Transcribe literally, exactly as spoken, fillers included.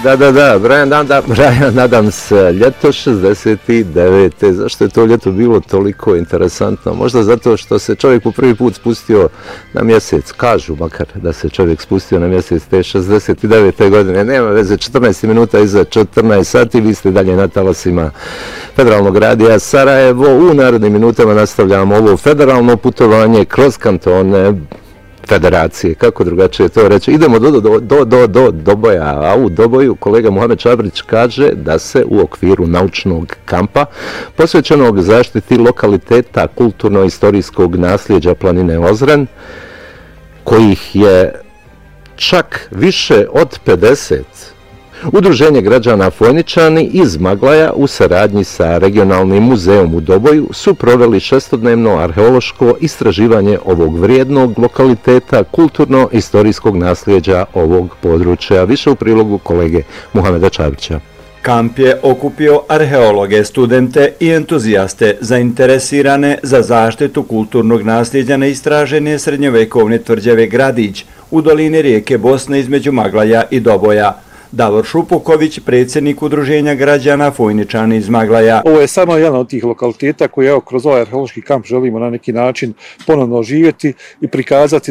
Da, da, da, Brian, da, Brian Adams, ljeto šezdeset devete. Zašto je to ljeto bilo toliko interesantno? Možda zato što se čovjek po prvi put spustio na mjesec, kažu makar da se čovjek spustio na mjesec te šezdeset devete godine. Nema veze, četrnaest minuta iza četrnaest sati, vi ste dalje na talasima Federalnog radija Sarajevo. U narednim minutama nastavljamo ovo federalno putovanje kroz kantone Federacije, kako drugačije to reći. Idemo do, do, do, do, do Doboja, a u Doboju kolega Muhamed Čabrić kaže da se u okviru naučnog kampa posvećenog zaštiti lokaliteta kulturno-istorijskog nasljeđa planine Ozren, kojih je čak više od pedeset, Udruženje građana Fojničani iz Maglaja u saradnji sa regionalnim muzejom u Doboju su proveli šestodnevno arheološko istraživanje ovog vrijednog lokaliteta kulturno-istorijskog nasljeđa ovog područja. Više u prilogu kolege Muhameda Čabrića. Kamp je okupio arheologe, studente i entuzijaste zainteresirane za zaštitu kulturnog nasljeđa na istraženje srednjovekovne tvrđave Gradić u dolini rijeke Bosne između Maglaja i Doboja. Davor Šupuković, predsjednik Udruženja građana Fojničani iz Maglaja. Ovo je samo jedan od tih lokaliteta koji evo, kroz ovaj arheološki kamp želimo na neki način ponovno oživjeti i prikazati